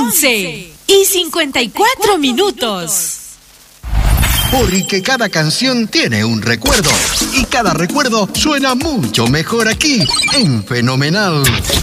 11:54. Porque cada canción tiene un recuerdo y cada recuerdo suena mucho mejor aquí en Fenomenal.